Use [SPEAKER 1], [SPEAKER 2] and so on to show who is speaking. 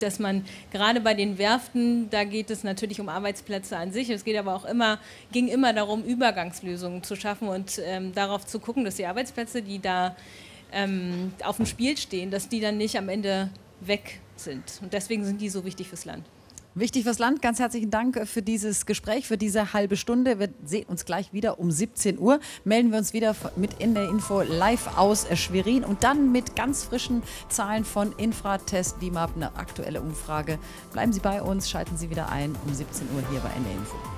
[SPEAKER 1] dass man gerade bei den Werften, da geht es natürlich um Arbeitsplätze an sich, es geht aber auch ging immer darum, Übergangslösungen zu schaffen und darauf zu gucken, dass die Arbeitsplätze, die da auf dem Spiel stehen, dass die dann nicht am Ende weg sind. Und deswegen sind die so wichtig fürs Land.
[SPEAKER 2] Wichtig fürs Land. Ganz herzlichen Dank für dieses Gespräch, für diese halbe Stunde. Wir sehen uns gleich wieder um 17 Uhr. Melden wir uns wieder mit in der Info live aus Schwerin und dann mit ganz frischen Zahlen von Infratest DIMAP, eine aktuelle Umfrage. Bleiben Sie bei uns, schalten Sie wieder ein um 17 Uhr hier bei NDR Info.